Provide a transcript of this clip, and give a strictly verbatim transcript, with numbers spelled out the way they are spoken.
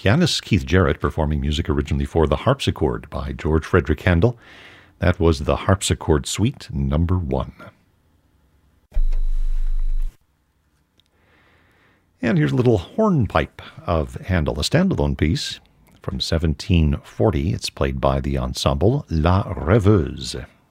pianist Keith Jarrett performing music originally for the harpsichord by George Frederick Handel. That was the Harpsichord Suite number one. And here's a little hornpipe of Handel, a standalone piece from seventeen forty. It's played by the ensemble La Rêveuse.